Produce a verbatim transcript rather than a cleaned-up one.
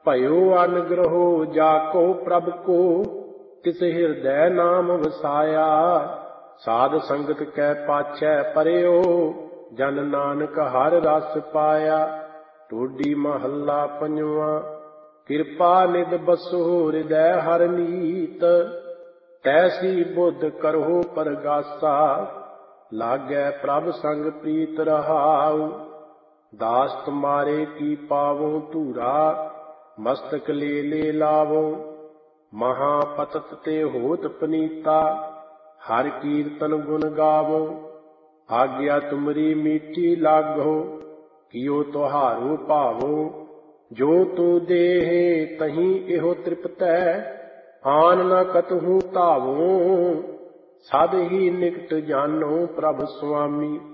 भयो अनुग्रहो जाको प्रभ को, तिस हृदय नाम वसाया। साध संगत कै पाछै परयो, जन नानक हर रस पाया। टोडी महला पंजवा। किरपा निध बसो हृदय हर नीत, तैसी बुद्ध करहो परगासा। लागै प्रभ संग प्रीत रहाउ, दास तुम्हारे की पावो धूरा। मस्तक ले ले लावो, महापतत ते होत पनीता। हर कीर्तन गुण गावो, आज्ञा तुमरी मीठी लागो। कियो तुहारो भावो, जो तू देहे तहीं एहो तृप्तै। आन न कतहु धावो, सद ही निकट जानो प्रभ स्वामी।